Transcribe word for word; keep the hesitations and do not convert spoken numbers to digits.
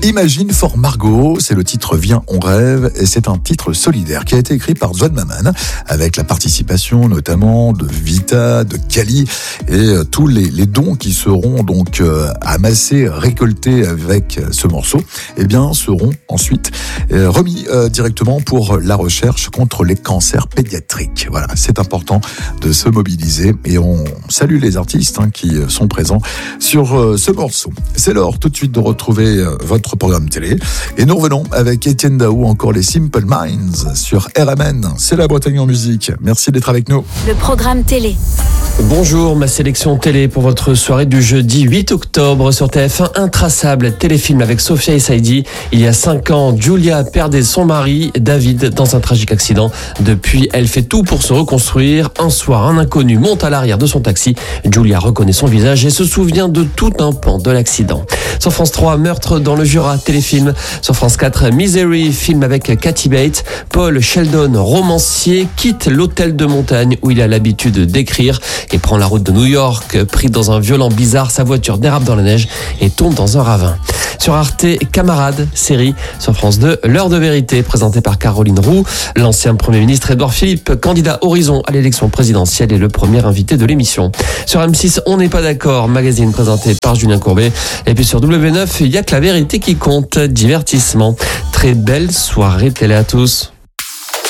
Imagine for Margot, c'est le titre Viens on rêve et c'est un titre solidaire qui a été écrit par Zwan Maman avec la participation notamment de Vita, de Kali et euh, tous les, les dons qui seront donc euh, amassés, récoltés avec ce morceau, eh bien seront ensuite euh, remis euh, directement pour la recherche contre les cancers pédiatriques. Voilà, c'est important de se mobiliser et on salue les artistes hein, qui sont présents sur euh, ce morceau. C'est l'heure tout de suite de retrouver euh, votre programme télé. Et nous revenons avec Étienne Daou, encore les Simple Minds sur R M N. C'est la Bretagne en musique. Merci d'être avec nous. Le programme télé. Bonjour, ma sélection télé pour votre soirée du jeudi huit octobre sur T F un. Intraçable, téléfilm avec Sophia et Saïdi. Il y a cinq ans, Julia perdait son mari, David, dans un tragique accident. Depuis, elle fait tout pour se reconstruire. Un soir, un inconnu monte à l'arrière de son taxi. Julia reconnaît son visage et se souvient de tout un pan de l'accident. Sur France trois, Meurtre dans le Jura, téléfilm. Sur France quatre, Misery, film avec Kathy Bates. Paul Sheldon, romancier, quitte l'hôtel de montagne où il a l'habitude d'écrire et prend la route de New York. Pris dans un violent bizarre, sa voiture dérape dans la neige et tombe dans un ravin. Sur Arte, Camarades, série. Sur France deux, L'heure de vérité, présentée par Caroline Roux. L'ancien Premier ministre Édouard Philippe, candidat Horizon à l'élection présidentielle, est le premier invité de l'émission. Sur M six, On n'est pas d'accord, magazine présenté par Julien Courbet. Et puis sur W neuf, il y a que la vérité qui compte, divertissement. Très belle soirée télé à tous.